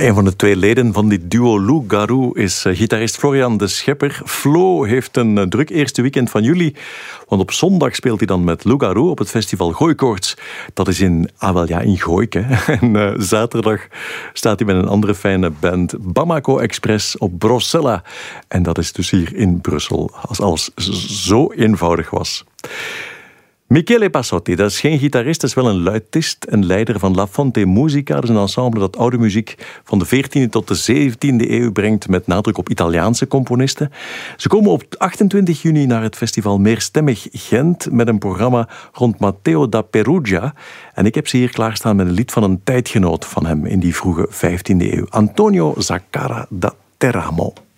Een van de twee leden van die duo Lou Garou is gitarist Florian de Schepper. Flo heeft een druk eerste weekend van juli, want op zondag speelt hij dan met Lou Garou op het festival Gooikoorts. Dat is in Gooik. Hè. En zaterdag staat hij met een andere fijne band, Bamako Express, op Brocella. En dat is dus hier in Brussel, als alles zo eenvoudig was. Michele Passotti, dat is geen gitarist, dat is wel een luitist en leider van La Fonte Musica. Dat is een ensemble dat oude muziek van de 14e tot de 17e eeuw brengt met nadruk op Italiaanse componisten. Ze komen op 28 juni naar het festival Meerstemmig Gent met een programma rond Matteo da Perugia. En ik heb ze hier klaarstaan met een lied van een tijdgenoot van hem in die vroege 15e eeuw. Antonio Zaccara da Teramo.